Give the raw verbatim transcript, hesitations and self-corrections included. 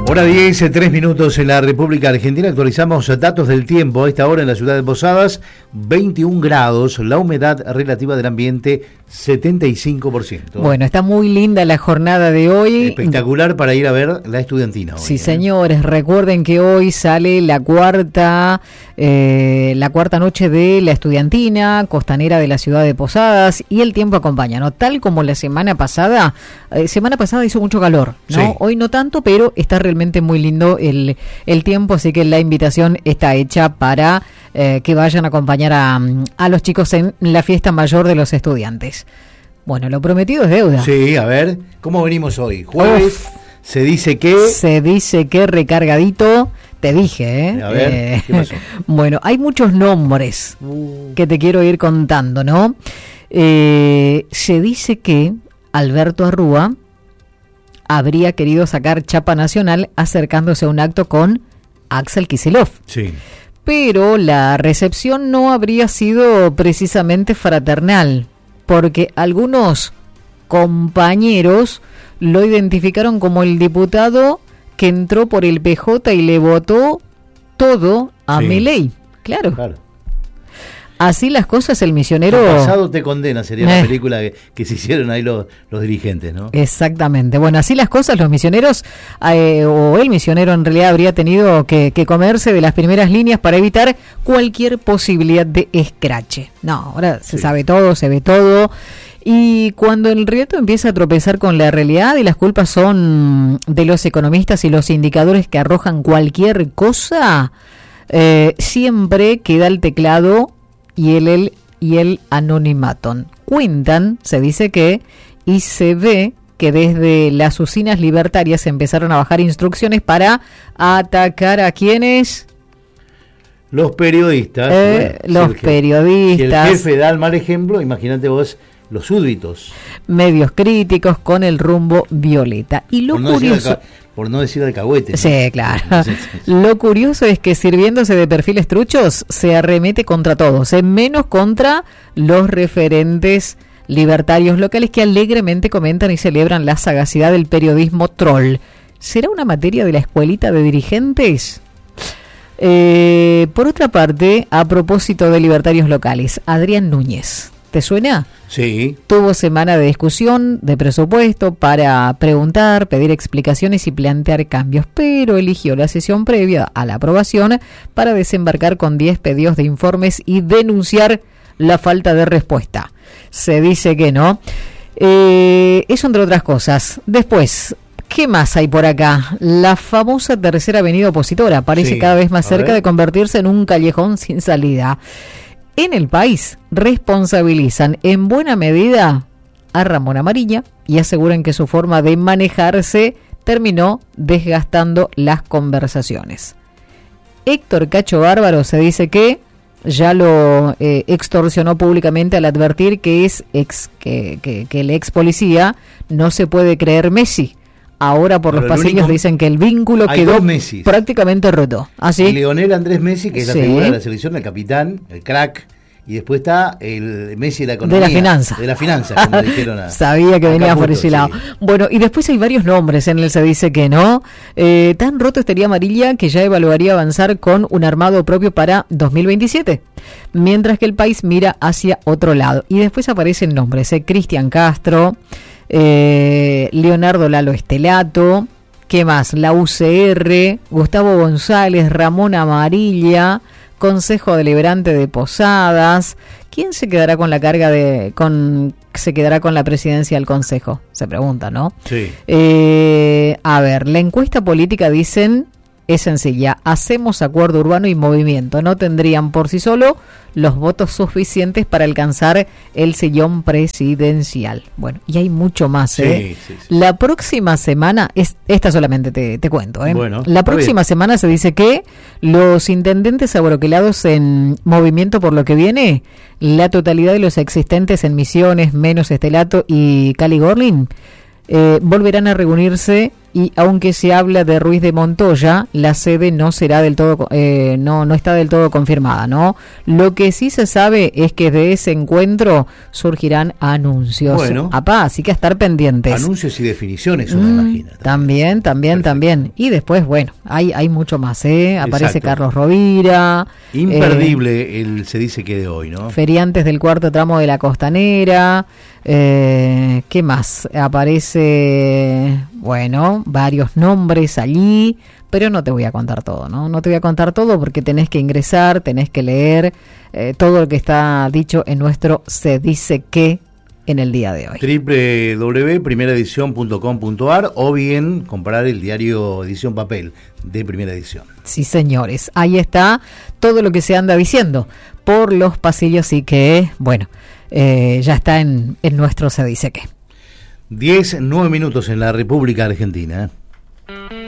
Hora diez, tres minutos en la República Argentina. Actualizamos datos del tiempo. A esta hora en la ciudad de Posadas, veintiún grados, la humedad relativa del ambiente setenta y cinco por ciento. Bueno, está muy linda la jornada de hoy. Espectacular para ir a ver la estudiantina hoy. Sí, ¿eh? Señores, recuerden que hoy sale la cuarta, eh, la cuarta noche de la estudiantina costanera de la ciudad de Posadas y el tiempo acompaña, ¿no? Tal como la semana pasada, eh, semana pasada hizo mucho calor, ¿no? Sí. Hoy no tanto, pero está realmente muy lindo el, el tiempo, así que la invitación está hecha para eh, que vayan a acompañar a, a los chicos en la fiesta mayor de los estudiantes. Bueno, lo prometido es deuda. Sí, a ver, ¿cómo venimos hoy? Jueves, Uf, se dice que... Se dice que recargadito, te dije, ¿eh? A ver, eh, ¿qué pasó? Bueno, hay muchos nombres uh. que te quiero ir contando, ¿no? Eh, se dice que Alberto Arrúa habría querido sacar chapa nacional acercándose a un acto con Axel Kicillof. Sí. Pero la recepción no habría sido precisamente fraternal, porque algunos compañeros lo identificaron como el diputado que entró por el P J y le votó todo a sí. Milei. Claro. claro. Así las cosas, el misionero... El pasado te condena, sería eh. la película que, que se hicieron ahí los, los dirigentes, ¿no? Exactamente. Bueno, así las cosas, los misioneros, eh, o el misionero en realidad habría tenido que, que comerse de las primeras líneas para evitar cualquier posibilidad de escrache. No, ahora se sí. sabe todo, se ve todo... Y cuando el reto empieza a tropezar con la realidad y las culpas son de los economistas y los indicadores que arrojan cualquier cosa, eh, siempre queda el teclado y el, el, y el anonimato. Cuentan, se dice que, y se ve que desde las usinas libertarias empezaron a bajar instrucciones para atacar a quienes... Los periodistas. Eh, bueno, los si periodistas. Si el jefe da el mal ejemplo, imagínate vos los súbditos. Medios críticos con el rumbo violeta. Y lo por no curioso... Decir por no decir alcahuete. ¿no? Sí, claro. Lo curioso es que sirviéndose de perfiles truchos, se arremete contra todos, ¿eh? Menos contra los referentes libertarios locales que alegremente comentan y celebran la sagacidad del periodismo troll. ¿Será una materia de la escuelita de dirigentes? Eh, por otra parte, a propósito de libertarios locales, Adrián Núñez, ¿te suena? Sí. Tuvo semana de discusión de presupuesto para preguntar, pedir explicaciones y plantear cambios, pero eligió la sesión previa a la aprobación para desembarcar con diez pedidos de informes y denunciar la falta de respuesta. Se dice que no. Eh, eso entre otras cosas. Después... ¿Qué más hay por acá? La famosa tercera avenida opositora parece sí, cada vez más cerca ver. de convertirse en un callejón sin salida. En el país responsabilizan en buena medida a Ramón Amarilla y aseguran que su forma de manejarse terminó desgastando las conversaciones. Héctor Cacho Bárbaro se dice que ya lo eh, extorsionó públicamente al advertir que, es ex, que, que, que el ex policía no se puede creer Messi. Ahora por Pero los pasillos único, dicen que el vínculo quedó prácticamente roto. ¿Así? Lionel Andrés Messi, que es sí. la figura de la selección, el capitán, el crack, y después está el Messi de la economía. De la finanza. De la finanza, como dijeron a, Sabía que venía Caputo, por ese lado. Sí. Bueno, y después hay varios nombres en el se dice que no. Eh, tan roto estaría Amarilla que ya evaluaría avanzar con un armado propio para dos mil veintisiete. Mientras que el país mira hacia otro lado. Y después aparecen nombres, ¿eh? Cristian Castro... Eh, Leonardo Lalo Estelato, ¿qué más? La U C R, Gustavo González, Ramón Amarilla, Consejo Deliberante de Posadas. ¿Quién se quedará con la carga de, con, se quedará con la presidencia del Consejo? Se pregunta, ¿no? Sí. Eh, a ver, la encuesta política dicen es sencilla. Hacemos acuerdo urbano y movimiento. No tendrían por sí solo los votos suficientes para alcanzar el sillón presidencial. Bueno, y hay mucho más, ¿eh? Sí, sí, sí. La próxima semana, es, esta solamente te, te cuento, ¿eh? Bueno, la próxima bien. semana se dice que los intendentes abroquelados en movimiento por lo que viene, la totalidad de los existentes en Misiones, menos Estelato y Cali Gorlin, eh, volverán a reunirse y aunque se habla de Ruiz de Montoya, la sede no será del todo, eh, no, no está del todo confirmada, ¿no? Lo que sí se sabe es que de ese encuentro surgirán anuncios. Bueno. Apá, así que a estar pendientes. Anuncios y definiciones, uno Mm, imagina. También, también, Perfecto. también. Y después, bueno, hay, hay mucho más, ¿eh? Aparece Exacto. Carlos Rovira. Imperdible eh, el se dice que de hoy, ¿no? Feriantes del cuarto tramo de la Costanera. Eh, ¿Qué más? Aparece, bueno, varios nombres allí, pero no te voy a contar todo, ¿no? No te voy a contar todo porque tenés que ingresar, tenés que leer eh, todo lo que está dicho en nuestro Se Dice Que en el día de hoy. doble u doble u doble u punto primera edición punto com punto a r o bien comprar el diario edición papel de Primera Edición. Sí, señores, ahí está todo lo que se anda diciendo por los pasillos y que, bueno, eh, ya está en, en nuestro Se Dice Que. diez, nueve minutos en la República Argentina.